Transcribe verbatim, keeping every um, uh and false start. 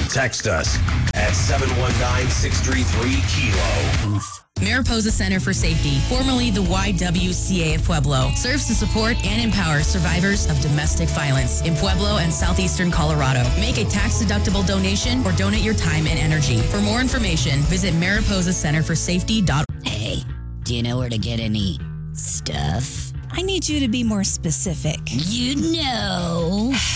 text us at seven one nine, six three three, KILO. Mariposa Center for Safety, formerly the Y W C A of Pueblo, serves to support and empower survivors of domestic violence in Pueblo and southeastern Colorado. Make a tax-deductible donation or donate your time and energy. For more information, visit mariposa center for safety dot org. Hey, do you know where to get any stuff? I need you to be more specific. You know.